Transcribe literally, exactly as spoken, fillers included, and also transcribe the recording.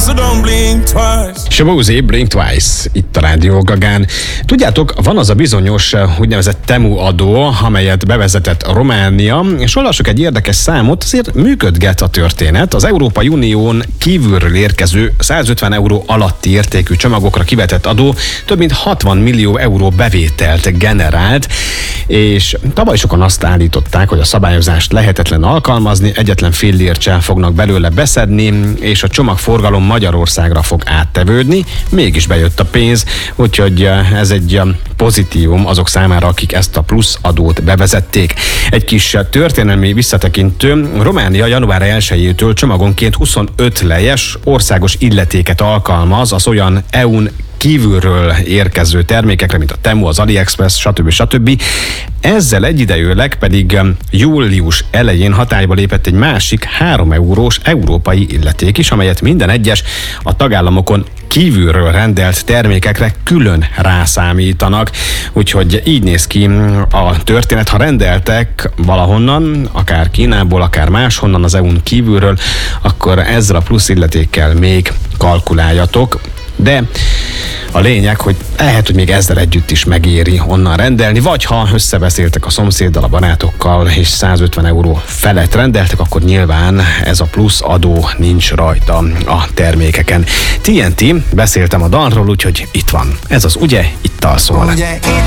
so don't blink twice. Shaboozey, Blink Twice, itt a Rádió Gagán. Tudjátok, van az a bizonyos úgynevezett Temu adó, amelyet bevezetett Románia, és olvassuk egy érdekes számot, azért működget a történet. Az Európai Unión kívülről érkező százötven euró alatti értékű csomagokra kivetett adó több mint hatvan millió euró bevételt generált, és tavaly sokan azt állították, hogy a szabályozást lehetetlen alkalmazni, egyetlen fillért sem fognak belőle beszedni, és a csomagforgalom Magyarországra fog áttevődni, mégis bejött a pénz, úgyhogy ez egy pozitívum azok számára, akik ezt a plusz adót bevezették. Egy kis történelmi visszatekintő, Románia január elsejétől csomagonként huszonöt lejes országos illetéket alkalmaz az olyan é u-n kívülről érkező termékekre, mint a Temu, az AliExpress, stb. stb. Ezzel egyidejűleg pedig július elején hatályba lépett egy másik három eurós európai illeték is, amelyet minden egyes a tagállamokon kívülről rendelt termékekre külön rászámítanak. Úgyhogy így néz ki a történet. Ha rendeltek valahonnan, akár Kínából, akár máshonnan az é u-n kívülről, akkor ezzel a plusz illetékkel még kalkuláljatok. De a lényeg, hogy lehet, hogy még ezzel együtt is megéri onnan rendelni, vagy ha összebeszéltek a szomszéddal, a barátokkal, és százötven euró felett rendeltek, akkor nyilván ez a plusz adó nincs rajta a termékeken. té en té, beszéltem a dalról, úgyhogy itt van. Ez az Ugye, itt alszol. Ugye, itt